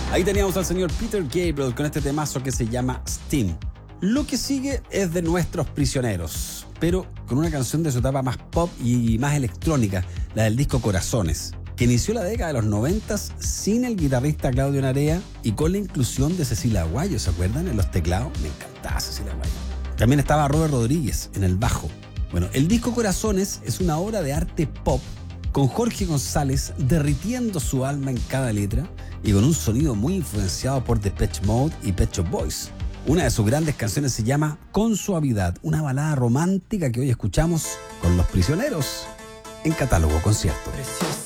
Ahí teníamos al señor Peter Gabriel con este temazo que se llama Steam. Lo que sigue es de Nuestros Prisioneros, pero con una canción de su etapa más pop y más electrónica, la del disco Corazones, que inició la década de los 90 sin el guitarrista Claudio Narea y con la inclusión de Cecilia Aguayo, ¿se acuerdan? En los teclados, me encantaba Cecilia Aguayo. También estaba Robert Rodríguez en el bajo. Bueno, el disco Corazones es una obra de arte pop con Jorge González derritiendo su alma en cada letra y con un sonido muy influenciado por Depeche Mode y Pet Shop Boys. Una de sus grandes canciones se llama Con Suavidad, una balada romántica que hoy escuchamos con Los Prisioneros en Catálogo Concierto. Preciosa.